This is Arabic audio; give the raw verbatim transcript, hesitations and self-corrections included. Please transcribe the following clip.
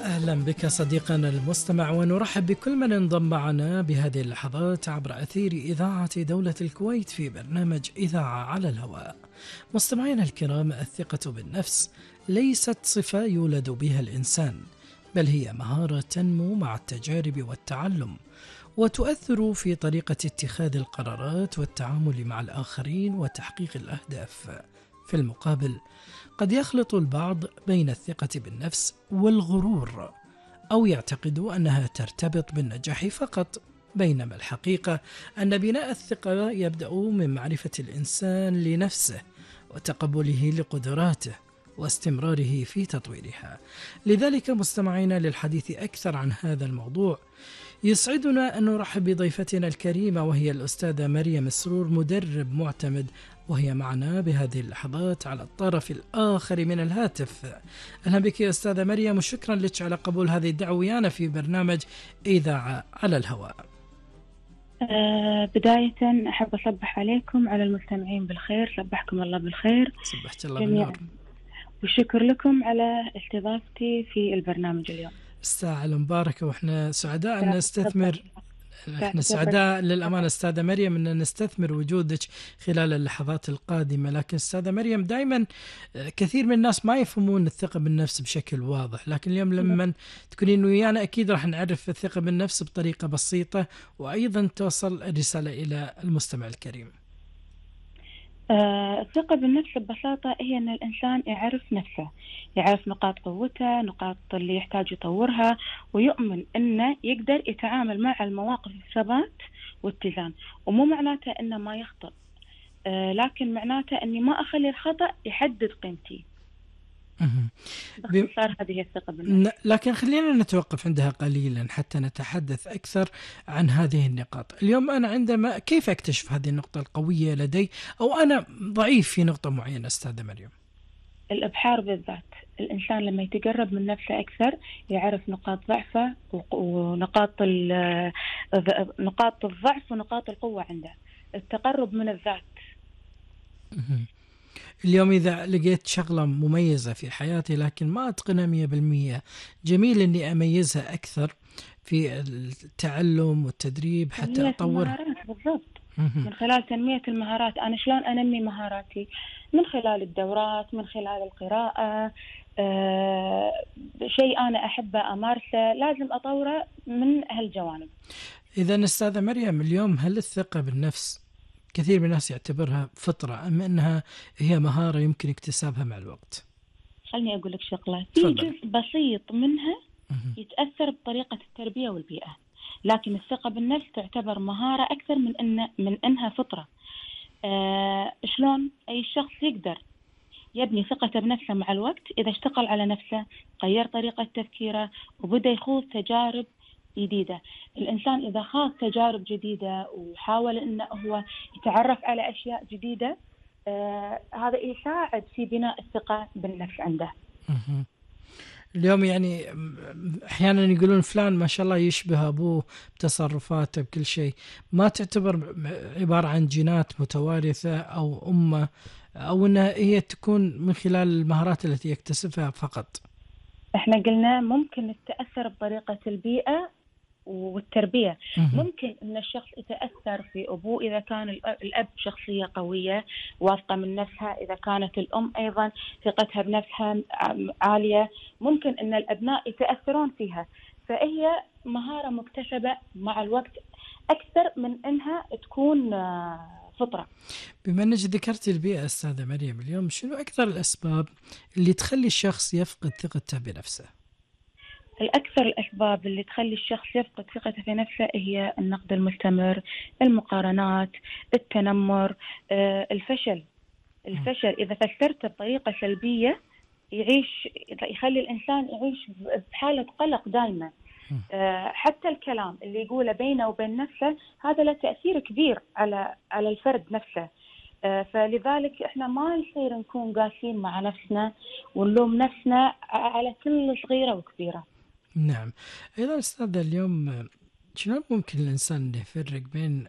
أهلا بك صديقنا المستمع، ونرحب بكل من انضم معنا بهذه اللحظات عبر أثير إذاعة دولة الكويت في برنامج إذاعة على الهواء. مستمعينا الكرام، الثقة بالنفس ليست صفة يولد بها الإنسان، بل هي مهارة تنمو مع التجارب والتعلم، وتؤثر في طريقة اتخاذ القرارات والتعامل مع الآخرين وتحقيق الأهداف. في المقابل، قد يخلط البعض بين الثقة بالنفس والغرور، أو يعتقد أنها ترتبط بالنجاح فقط، بينما الحقيقة أن بناء الثقة يبدأ من معرفة الإنسان لنفسه وتقبله لقدراته واستمراره في تطويرها. لذلك مستمعينا، للحديث أكثر عن هذا الموضوع يسعدنا أن نرحب بضيفتنا الكريمة، وهي الأستاذة مريم السرور، مدرب معتمد، وهي معنا بهذه اللحظات على الطرف الآخر من الهاتف. أهلا بك يا أستاذة مريم، وشكرا لك على قبول هذه الدعوة ويانا في برنامج إذاعة على الهواء. أه بداية أحب أصبح عليكم على المستمعين بالخير، صبحكم الله بالخير. صبحت الله بالنور، وشكر لكم على استضافتي في البرنامج اليوم. الساعة المباركة، وإحنا سعداء أن نستثمر احنا سعداء للأمانة أستاذة مريم أن نستثمر وجودك خلال اللحظات القادمة. لكن أستاذة مريم، دائما كثير من الناس ما يفهمون الثقة بالنفس بشكل واضح، لكن اليوم لما تكونين ويانا أكيد راح نعرف الثقة بالنفس بطريقة بسيطة، وأيضا توصل الرسالة إلى المستمع الكريم. آه، الثقة بالنفس ببساطة هي أن الإنسان يعرف نفسه، يعرف نقاط قوته، نقاط اللي يحتاج يطورها، ويؤمن أنه يقدر يتعامل مع المواقف بثبات واتزان. ومو معناته أنه ما يخطئ، آه، لكن معناته أني ما أخلي الخطأ يحدد قيمتي. باختصار هذه هي الثقة بالنفس. لكن خلينا نتوقف عندها قليلا حتى نتحدث أكثر عن هذه النقاط. اليوم أنا عندما كيف أكتشف هذه النقطة القوية لدي، أو أنا ضعيف في نقطة معينة أستاذة مريم؟ الإبحار بالذات. الإنسان لما يتقرب من نفسه أكثر يعرف نقاط ضعفه ونقاط نقاط الضعف ونقاط القوة عنده. التقرب من الذات. اليوم إذا لقيت شغلة مميزة في حياتي لكن ما أتقنها مية بالمية، جميل أني أميزها أكثر في التعلم والتدريب حتى أطورها. بالضبط. من خلال تنمية المهارات. أنا شلون أنمي مهاراتي؟ من خلال الدورات، من خلال القراءة. أه شيء أنا أحبه أمارسه لازم أطوره من هالجوانب. إذا أستاذة مريم، اليوم هل الثقة بالنفس كثير من الناس يعتبرها فطرة، أم أنها هي مهارة يمكن اكتسابها مع الوقت؟ خلني أقول لك شغلة، في جزء بسيط منها يتأثر بطريقة التربية والبيئة، لكن الثقة بالنفس تعتبر مهارة أكثر من إن من إنها فطرة. آه شلون أي شخص يقدر يبني ثقته بنفسه مع الوقت إذا اشتغل على نفسه، غير طريقة تفكيره، وبدأ يخوض تجارب جديدة. الإنسان إذا خاض تجارب جديدة وحاول إنه هو يتعرف على أشياء جديدة، آه هذا يساعد في بناء الثقة بالنفس عنده. اليوم يعني أحيانا يقولون فلان ما شاء الله يشبه أبوه بتصرفاته بكل شيء، ما تعتبر عبارة عن جينات متوارثة أو أمة، أو أنها هي تكون من خلال المهارات التي يكتسبها فقط؟ احنا قلنا ممكن التأثر بطريقة البيئة والتربية. ممكن أن الشخص يتأثر في أبوه إذا كان الأب شخصية قوية واثقة من نفسها، إذا كانت الأم أيضا ثقتها بنفسها عالية، ممكن أن الأبناء يتأثرون فيها. فهي مهارة مكتسبة مع الوقت أكثر من أنها تكون فطرة. بما أنك ذكرت البيئة أستاذة مريم، اليوم شنو أكثر الأسباب اللي تخلي الشخص يفقد ثقته بنفسه؟ الأكثر الأسباب اللي تخلي الشخص يفقد ثقته في نفسه هي النقد المستمر، المقارنات، التنمر، الفشل. الفشل إذا فسرته بطريقة سلبية يعيش يخلي الإنسان يعيش بحالة قلق دائما. حتى الكلام اللي يقوله بينه وبين نفسه هذا له تأثير كبير على على الفرد نفسه. فلذلك احنا ما يصير نكون قاسين مع نفسنا ونلوم نفسنا على كل صغيرة وكبيرة. نعم. أيضا أستاذ، اليوم شلون ممكن الإنسان يفرق بين